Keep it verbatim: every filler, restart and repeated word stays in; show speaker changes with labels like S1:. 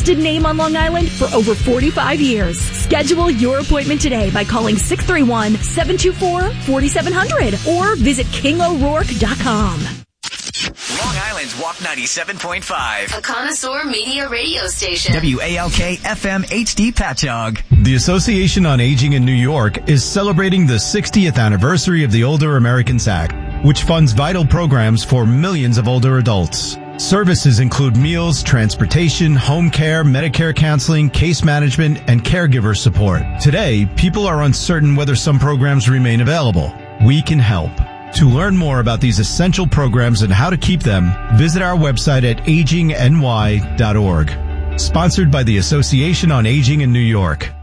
S1: trusted name on Long Island for over forty-five years. Schedule your appointment today by calling six three one, seven two four, four seven zero zero or visit king o'rourke dot com.
S2: Long Island's W A P ninety-seven point five.
S3: A connoisseur media radio station.
S2: W A L K F M H D Patchogue.
S4: The Association on Aging in New York is celebrating the sixtieth anniversary of the Older Americans Act, which funds vital programs for millions of older adults. Services include meals, transportation, home care, Medicare counseling, case management, and caregiver support. Today, people are uncertain whether some programs remain available. We can help. To learn more about these essential programs and how to keep them, visit our website at aging n y dot org. Sponsored by the Association on Aging in New York.